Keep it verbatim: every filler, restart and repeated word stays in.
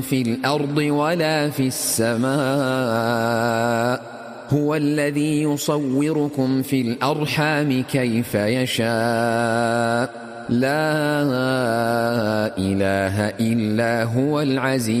في الأرض ولا في السماء هو الذي يصوركم في الأرحام كيف يشاء لا إله إلا هو العزيز